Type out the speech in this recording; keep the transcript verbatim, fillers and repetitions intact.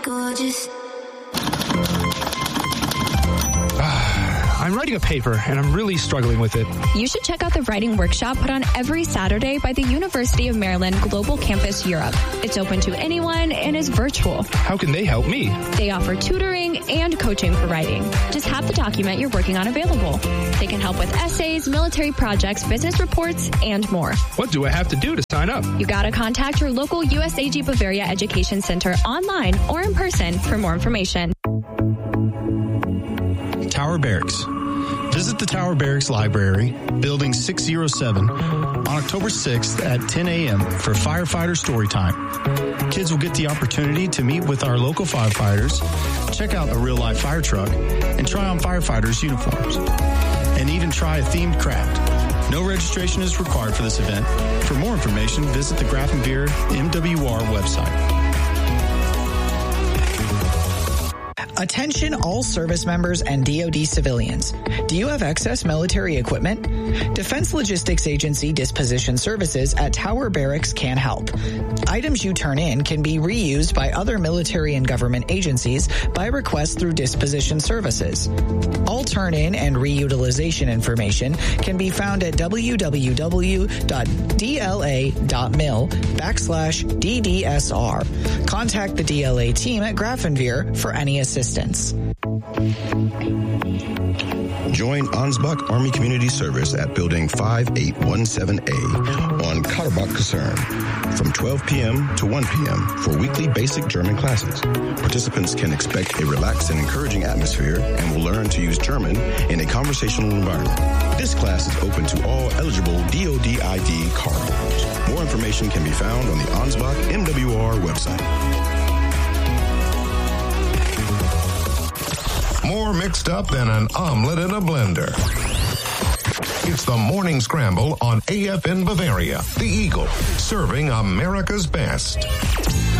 Gorgeous. I'm writing a paper, and I'm really struggling with it. You should check out the writing workshop put on every Saturday by the University of Maryland Global Campus Europe. It's open to anyone and is virtual. How can they help me? They offer tutoring and coaching for writing. Just have the document you're working on available. They can help with essays, military projects, business reports, and more. What do I have to do to sign up? You gotta contact your local U S A G Bavaria Education Center online or in person for more information. Tower Barracks. Visit the Tower Barracks Library, Building six oh seven, on October sixth at ten a.m. for Firefighter Storytime. Kids will get the opportunity to meet with our local firefighters, check out a real-life fire truck, and try on firefighters' uniforms, and even try a themed craft. No registration is required for this event. For more information, visit the Grafenveer M W R website. Attention all service members and D O D civilians. Do you have excess military equipment? Defense Logistics Agency Disposition Services at Tower Barracks can help. Items you turn in can be reused by other military and government agencies by request through Disposition Services. All turn-in and reutilization information can be found at www.dla.mil backslash DDSR. Contact the D L A team at Grafenveer for any assistance. Join Ansbach Army Community Service at Building five eight one seven A on Katterbach Kaserne from twelve p.m. to one p.m. for weekly basic German classes. Participants can expect a relaxed and encouraging atmosphere and will learn to use German in a conversational environment. This class is open to all eligible D O D I D card holders. More information can be found on the Ansbach M W R website. More mixed up than an omelet in a blender. It's the Morning Scramble on A F N Bavaria, the Eagle, serving America's best.